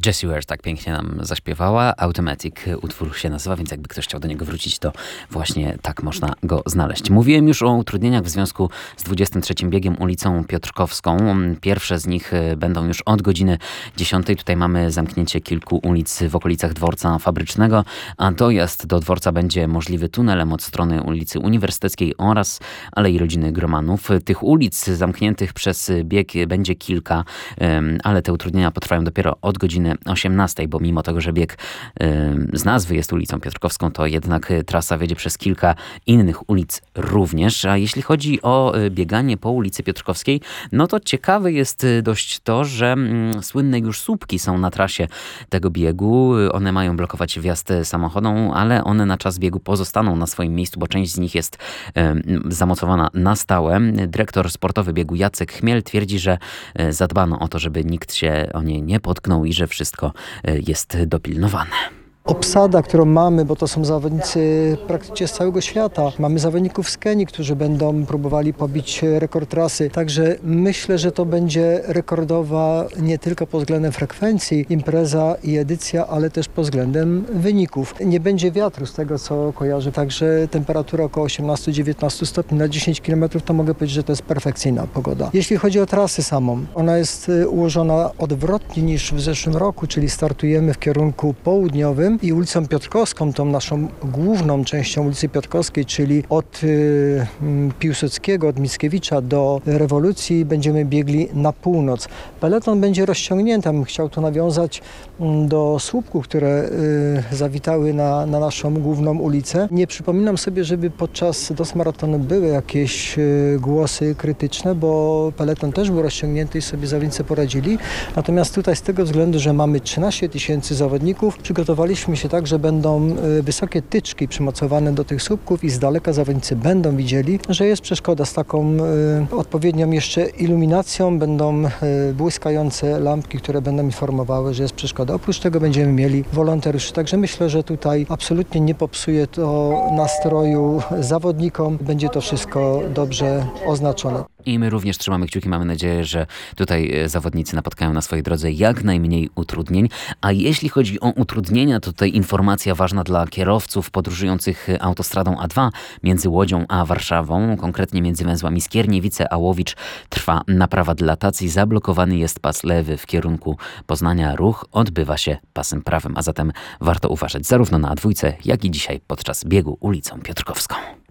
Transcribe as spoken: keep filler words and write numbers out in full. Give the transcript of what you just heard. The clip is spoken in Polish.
Jessie Ware tak pięknie nam zaśpiewała. Automatic utwór się nazywa, więc jakby ktoś chciał do niego wrócić, to właśnie tak można go znaleźć. Mówiłem już o utrudnieniach w związku z dwudziestym trzecim biegiem ulicą Piotrkowską. Pierwsze z nich będą już od godziny dziesiątej. Tutaj mamy zamknięcie kilku ulic w okolicach dworca fabrycznego, a dojazd do dworca będzie możliwy tunelem od strony ulicy Uniwersyteckiej oraz Alei Rodziny Gromanów. Tych ulic zamkniętych przez bieg będzie kilka, ale te utrudnienia potrwają dopiero od godziny osiemnastej, bo mimo tego, że bieg z nazwy jest ulicą Piotrkowską, to jednak trasa wiedzie przez kilka innych ulic również. A jeśli chodzi o bieganie po ulicy Piotrkowskiej, no to ciekawe jest dość to, że słynne już słupki są na trasie tego biegu. One mają blokować wjazd samochodom, ale one na czas biegu pozostaną na swoim miejscu, bo część z nich jest zamocowana na stałe. Dyrektor sportowy biegu Jacek Chmiel twierdzi, że zadbano o to, żeby nikt się o nie nie potknął i że wszystko jest dopilnowane. Obsada, którą mamy, bo to są zawodnicy praktycznie z całego świata. Mamy zawodników z Kenii, którzy będą próbowali pobić rekord trasy. Także myślę, że to będzie rekordowa nie tylko pod względem frekwencji impreza i edycja, ale też pod względem wyników. Nie będzie wiatru z tego, co kojarzę. Także temperatura około osiemnaście do dziewiętnastu stopni na dziesięć kilometrów, to mogę powiedzieć, że to jest perfekcyjna pogoda. Jeśli chodzi o trasę samą, ona jest ułożona odwrotnie niż w zeszłym roku, czyli startujemy w kierunku południowym i ulicą Piotrkowską, tą naszą główną częścią ulicy Piotrkowskiej, czyli od y, Piłsudskiego, od Mickiewicza do Rewolucji, będziemy biegli na północ. Peleton będzie rozciągnięty. Bym chciał tu nawiązać do słupków, które y, zawitały na, na naszą główną ulicę. Nie przypominam sobie, żeby podczas dos maratonu były jakieś y, głosy krytyczne, bo peleton też był rozciągnięty i sobie zawodnicy poradzili. Natomiast tutaj z tego względu, że mamy trzynaście tysięcy zawodników, przygotowaliśmy się tak, że będą wysokie tyczki przymocowane do tych słupków i z daleka zawodnicy będą widzieli, że jest przeszkoda z taką y, odpowiednią jeszcze iluminacją. Będą y, błyskające lampki, które będą informowały, że jest przeszkoda. Oprócz tego będziemy mieli wolontariuszy. Także myślę, że tutaj absolutnie nie popsuje to nastroju zawodnikom. Będzie to wszystko dobrze oznaczone. I my również trzymamy kciuki. Mamy nadzieję, że tutaj zawodnicy napotkają na swojej drodze jak najmniej utrudnień. A jeśli chodzi o utrudnienia, to tutaj informacja ważna dla kierowców podróżujących autostradą A dwa między Łodzią a Warszawą, konkretnie między węzłami Skierniewice a Łowicz, trwa naprawa dilatacji. Zablokowany jest pas lewy w kierunku Poznania. Ruch odbywa się pasem prawym, a zatem warto uważać zarówno na A dwójce, jak i dzisiaj podczas biegu ulicą Piotrkowską.